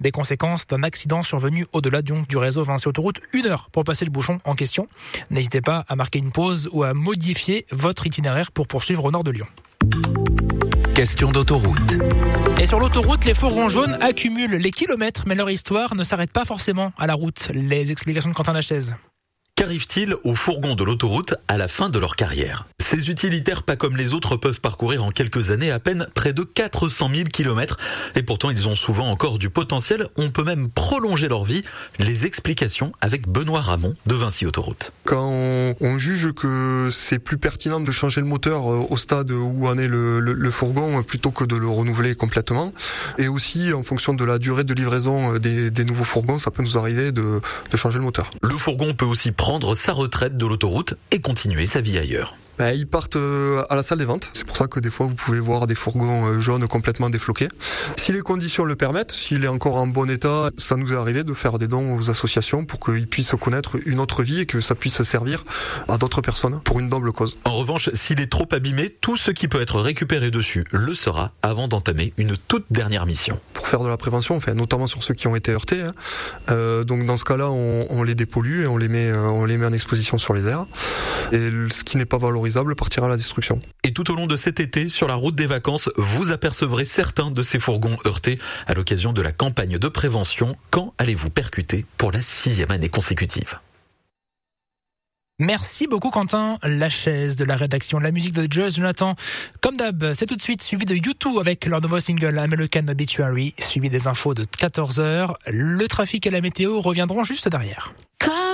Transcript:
des conséquences d'un accident survenu au-delà du réseau Vinci Autoroute. 1 heure pour passer le bouchon en question. N'hésitez pas à marquer une pause ou à modifier votre itinéraire pour poursuivre au nord de Lyon. Question d'autoroute. Et sur l'autoroute, les fourgons jaunes accumulent les kilomètres, mais leur histoire ne s'arrête pas forcément à la route. Les explications de Quentin Lachaise. Qu'arrive-t-il aux fourgons de l'autoroute à la fin de leur carrière ? Ces utilitaires, pas comme les autres, peuvent parcourir en quelques années à peine près de 400 000 km. Et pourtant, ils ont souvent encore du potentiel. On peut même prolonger leur vie. Les explications avec Benoît Ramon de Vinci Autoroute. Quand on juge que c'est plus pertinent de changer le moteur au stade où en est le fourgon plutôt que de le renouveler complètement. Et aussi, en fonction de la durée de livraison des nouveaux fourgons, ça peut nous arriver de changer le moteur. Le fourgon peut aussi prendre sa retraite de l'autoroute et continuer sa vie ailleurs. Ils partent à la salle des ventes. C'est pour ça que des fois vous pouvez voir des fourgons jaunes complètement défloqués. Si les conditions le permettent, s'il est encore en bon état, ça nous est arrivé de faire des dons aux associations pour qu'ils puissent connaître une autre vie et que ça puisse servir à d'autres personnes pour une noble cause. En revanche, s'il est trop abîmé, tout ce qui peut être récupéré dessus le sera avant d'entamer une toute dernière mission. Pour faire de la prévention, notamment sur ceux qui ont été heurtés. Donc dans ce cas-là, on les dépollue et on les met en exposition sur les airs. Et ce qui n'est pas valorisable partira à la destruction. Et tout au long de cet été, sur la route des vacances, vous apercevrez certains de ces fourgons heurtés à l'occasion de la campagne de prévention. Quand allez-vous percuter pour la 6e année consécutive ? Merci beaucoup Quentin Lachaise de la rédaction de la musique de Joyce Jonathan. Comme d'hab, c'est tout de suite suivi de U2 avec leur nouveau single American Obituary, suivi des infos de 14h. Le trafic et la météo reviendront juste derrière.